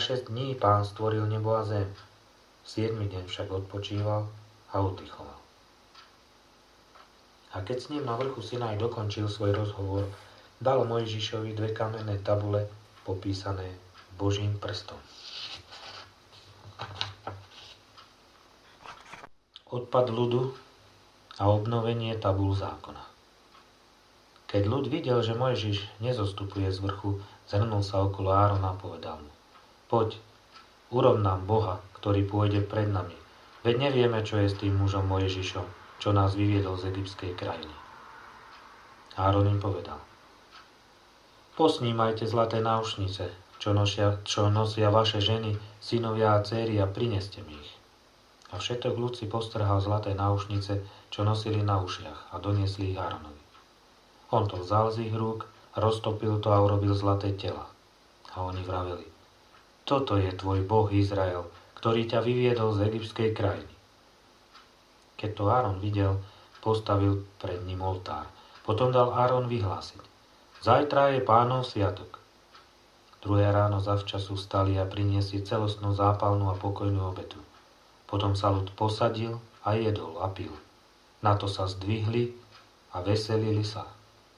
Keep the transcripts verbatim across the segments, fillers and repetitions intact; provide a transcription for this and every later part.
šesť dní Pán stvoril nebo a zem. V siedmy deň však odpočíval a oddychoval. A keď s ním na vrchu Sinaj dokončil svoj rozhovor, dal Mojžišovi dve kamenné tabule popísané Božím prstom. Odpad ľudu a obnovenie tabul zákona. Keď ľud videl, že Mojžiš nezostupuje z vrchu, zhrnul sa okolo Árona a povedal mu: Poď, urob nám Boha, ktorý pôjde pred nami. Veď nevieme, čo je s tým mužom Mojžišom, čo nás vyviedol z egyptskej krajiny. Áron im povedal: Posnímajte zlaté náušnice, čo nosia, čo nosia vaše ženy, synovia a céry, a prineste mi ich. A všetok ľud si postrhal zlaté náušnice, čo nosili na ušiach, a doniesli ich Áronovi. On to vzal z ich rúk, roztopil to a urobil zlaté tela. A oni vraveli: Toto je tvoj Boh Izrael, ktorý ťa vyviedol z egyptskej krajiny. Keď to Áron videl, postavil pred ním oltár. Potom dal Áron vyhlásiť: Zajtra je Pánov sviatok. Druhé ráno zavčasu vstali a priniesli celostnú zápalnú a pokojnú obetu. Potom sa ľud posadil a jedol a pil. Na to sa zdvihli a veselili sa.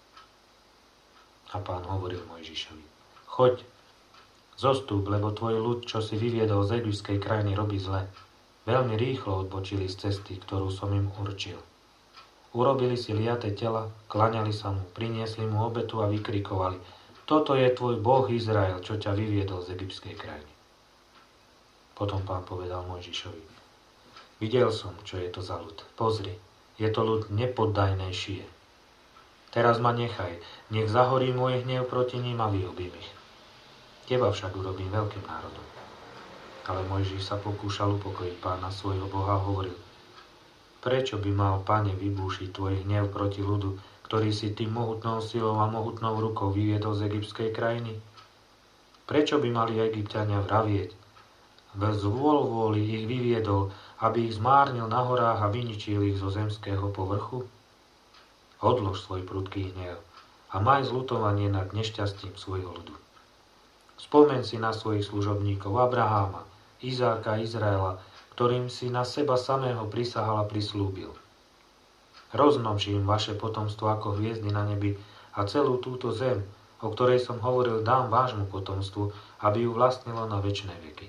A Pán hovoril Mojžišovi: Choď, zostúp, lebo tvoj ľud, čo si vyviedol z egyptskej krajiny, robí zle. Veľmi rýchlo odbočili z cesty, ktorú som im určil. Urobili si liaté tela, klaňali sa mu, priniesli mu obetu a vykrikovali: Toto je tvoj Boh Izrael, čo ťa vyviedol z egyptskej krajiny. Potom Pán povedal Mojžišovi: Videl som, čo je to za ľud. Pozri, je to ľud nepoddajnej šije. Teraz ma nechaj, nech zahorí môj hnev proti ním a vyhubím ich. Teba však urobím veľkým národom. Ale Mojžiš sa pokúšal upokojiť Pána svojho Boha a hovoril: Prečo by mal, Pane, vybúšiť tvoj hnev proti ľudu, ktorý si tým mohutnou silou a mohutnou rukou vyviedol z egyptskej krajiny? Prečo by mali Egypťania vravieť: Z vôľvôli ich vyviedol, aby ich zmárnil na horách a vyničil ich zo zemského povrchu? Odlož svoj prudký hnev a maj zľutovanie nad nešťastím svojho ľudu. Spomeň si na svojich služobníkov Abraháma, Izáka a Izraela, ktorým si na seba samého prisahal a prislúbil. Rozmnož im vaše potomstvo ako hviezdy na nebi a celú túto zem, o ktorej som hovoril, dám vášmu potomstvu, aby ju vlastnilo na večné veky.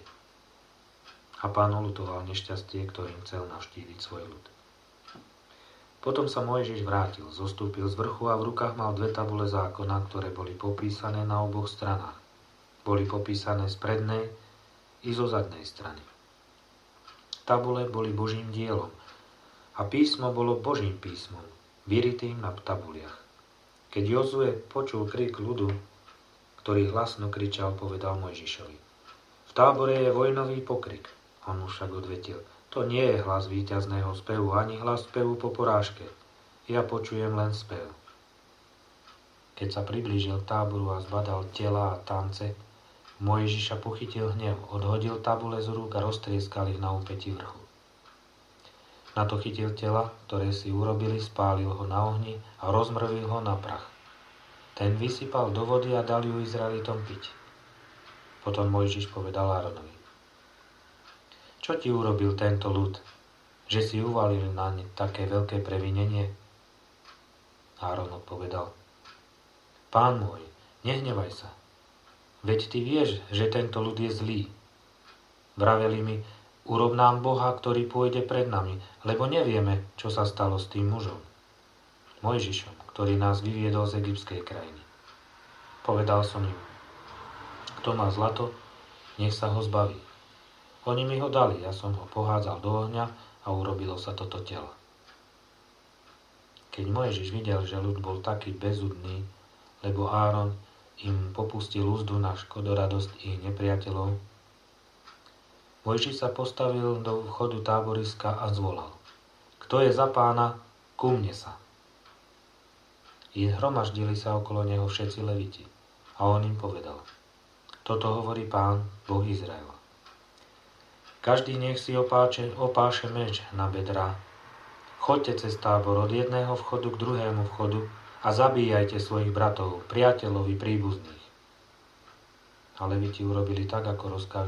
A Pán oľutoval nešťastie, ktorým chcel navštíviť svoj ľud. Potom sa Mojžiš vrátil, zostúpil z vrchu a v rukách mal dve tabule zákona, ktoré boli popísané na oboch stranách. Boli popísané z prednej i zo zadnej strany. Tabule boli Božím dielom a písmo bolo Božím písmom, vyritým na tabuliach. Keď Jozue počul krik ľudu, ktorý hlasno kričal, povedal Mojžišovi: V tábore je vojnový pokrik. On mu však odvetil: To nie je hlas víťazného spevu, ani hlas spevu po porážke. Ja počujem len spev. Keď sa priblížil k táboru a zbadal tela a tance, Mojžiša pochytil hnev, odhodil tabule z rúk a roztrieskal ich na úpätí vrchu. Na to chytil tela, ktoré si urobili, spálil ho na ohni a rozmrvil ho na prach. Ten vysypal do vody a dal ju Izraelitom piť. Potom Mojžiš povedal Áronovi: Čo ti urobil tento ľud, že si uvalil na ne také veľké previnenie? Áron odpovedal: Pán môj, nehnevaj sa. Veď ty vieš, že tento ľud je zlý. Vraveli mi: Urob nám Boha, ktorý pôjde pred nami, lebo nevieme, čo sa stalo s tým mužom, Mojžišom, ktorý nás vyviedol z egyptskej krajiny. Povedal som im: Kto má zlato, nech sa ho zbaví. Oni mi ho dali, ja som ho pohádzal do ohňa a urobilo sa toto telo. Keď Mojžiš videl, že ľud bol taký bezúdny, lebo Áron im popustil úzdu na škodoradosť ich nepriateľov, Mojžiš sa postavil do vchodu táboriska a zvolal: Kto je za Pána, ku mne sa. I hromaždili sa okolo neho všetci leviti. A on im povedal: Toto hovorí Pán, Boh Izraela. Každý nech si opáče, opáše meč na bedrá. Choďte cez tábor od jedného vchodu k druhému vchodu a zabíjajte svojich bratov, priateľov i príbuzných. A leviti urobili tak, ako rozkázal